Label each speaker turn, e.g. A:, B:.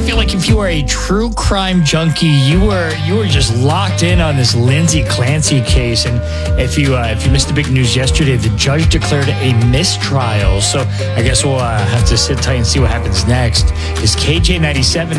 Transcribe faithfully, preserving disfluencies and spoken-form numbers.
A: feel like if you are a true crime junkie, you were you were just locked in on this Lindsay Clancy case. And if you uh, if you missed the big news yesterday, the judge declared a mistrial. So I guess we'll uh, have to sit tight and see what happens next. Is K J ninety-seven